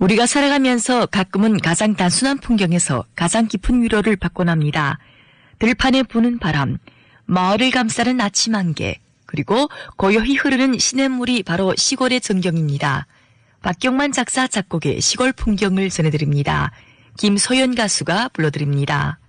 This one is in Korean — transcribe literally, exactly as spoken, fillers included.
우리가 살아가면서 가끔은 가장 단순한 풍경에서 가장 깊은 위로를 받곤 합니다. 들판에 부는 바람, 마을을 감싸는 아침 안개, 그리고 고요히 흐르는 시냇물이 바로 시골의 전경입니다. 박경만 작사 작곡의 시골 풍경을 전해드립니다. 김소연 가수가 불러드립니다.